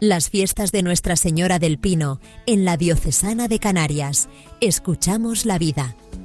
Las fiestas de Nuestra Señora del Pino en la Diocesana de Canarias. Escuchamos la vida.